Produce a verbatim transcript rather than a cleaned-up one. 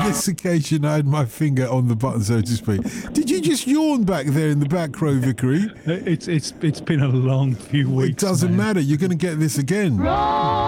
this occasion I had my finger on the button, so to speak. Did you just yawn back there in the back row, Vickery? It's it's it's been a long few weeks. It doesn't man. matter. You're going to get this again.